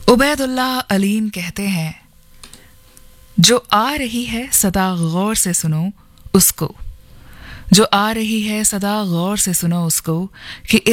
उबैदुल्लाह अलीम कहते हैं, जो आ रही है सदा गौर से सुनो उसको, जो आ रही है सदा गौर से सुनो उसको कि